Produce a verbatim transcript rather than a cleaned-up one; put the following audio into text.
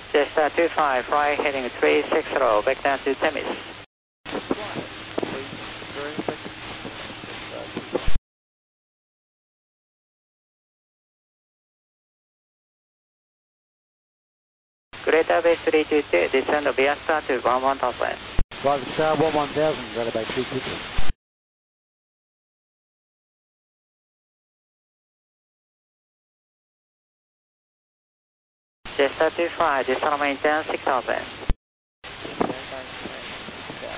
Jetstar two five, fly heading three six zero, back down to Temis. Greater Bay three two two, descend via star to one one thousand. Right, Star one one thousand, Greater Bay three two two. Jetstar two five, descend maintain six thousand.